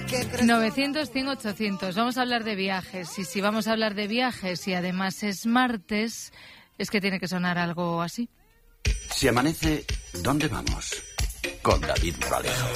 900, 100, 800. Vamos a hablar de viajes. Y si vamos a hablar de viajes y además es martes, es que tiene que sonar algo así. Si amanece, ¿dónde vamos? Con David Moralejo.